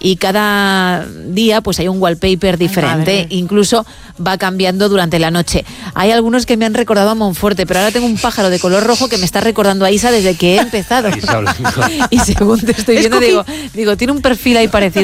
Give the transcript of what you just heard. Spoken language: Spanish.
y cada día pues hay un wallpaper diferente, incluso va cambiando durante la noche. Hay algunos que me han recordado a Monforte, pero ahora tengo un pájaro de color rojo que me está recordando a Isa desde que he empezado. Y según te estoy viendo digo, tiene un perfil ahí parecido.